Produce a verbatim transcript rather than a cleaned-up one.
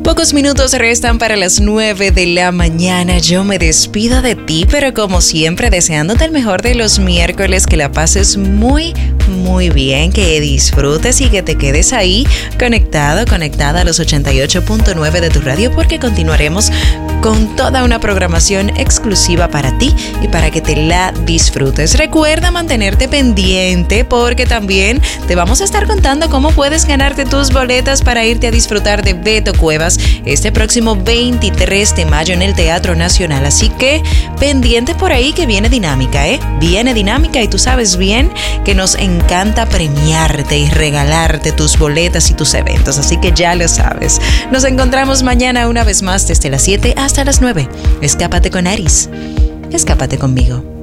Pocos minutos restan para las nueve de la mañana. Yo me despido de ti, pero como siempre deseándote el mejor de los miércoles, que la pases muy, muy bien, que disfrutes y que te quedes ahí conectado, conectada a los ochenta y ocho punto nueve de tu radio, porque continuaremos con toda una programación exclusiva para ti y para que te la disfrutes. Recuerda mantenerte pendiente porque también te vamos a estar contando cómo puedes ganarte tus boletas para irte a disfrutar de Beto Cuevas este próximo veintitrés de mayo en el Teatro Nacional. Así que pendiente por ahí que viene dinámica, ¿eh? Viene dinámica y tú sabes bien que nos encanta premiarte y regalarte tus boletas y tus eventos. Así que ya lo sabes. Nos encontramos mañana una vez más desde las siete hasta las nueve. Escápate con Aris. Escápate conmigo.